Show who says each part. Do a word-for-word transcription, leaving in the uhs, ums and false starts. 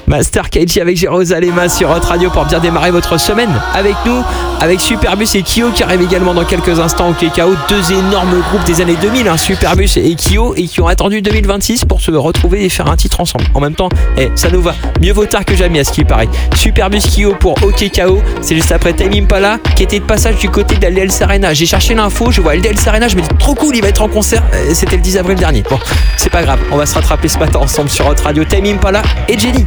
Speaker 1: Master Keiji avec Jérusalem sur Hot Radio pour bien démarrer votre semaine avec nous, avec Superbus et Kyo qui arrivent également dans quelques instants au K K O, deux énormes groupes des années deux mille, hein, Superbus et Kyo, et qui ont attendu deux mille vingt-six pour se retrouver et faire un titre ensemble. En même temps, eh, ça nous va, mieux vaut tard que jamais à ce qui paraît. Superbus Kyo pour O K K O, c'est juste après Tame Impala qui était de passage du côté de la L D L Arena. J'ai cherché l'info, je vois L D L Arena, je me dis trop cool, il va être en concert, c'était le dix avril dernier. Bon, c'est pas grave, on va se rattraper ce matin ensemble sur Hot Radio. Tame Impala et Jenny.